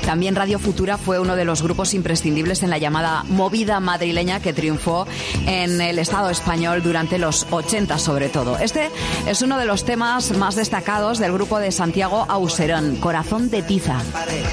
También Radio Futura fue uno de los grupos imprescindibles en la llamada movida madrileña que triunfó en el Estado español durante los 80 sobre todo. Este es uno de los temas más destacados del grupo de Santiago Auserón, Corazón de Tiza.